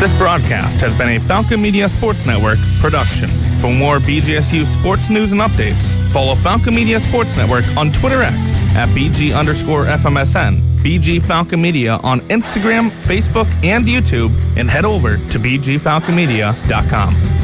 This broadcast has been a Falcon Media Sports Network production. For more BGSU sports news and updates, follow Falcon Media Sports Network on Twitter X at BG_FMSN, BG Falcon Media on Instagram, Facebook, and YouTube, and head over to BGFalconMedia.com.